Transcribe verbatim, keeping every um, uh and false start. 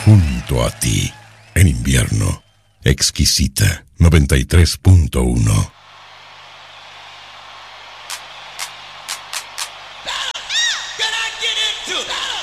junto a ti. En invierno, Exquisita noventa y tres punto uno. Can I get into that?